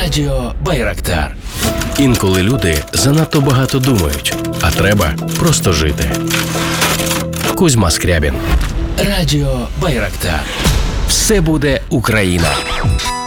Радіо Байрактар. Інколи люди занадто багато думають, а треба просто жити. Кузьма Скрябін. Радіо Байрактар. Все буде Україна.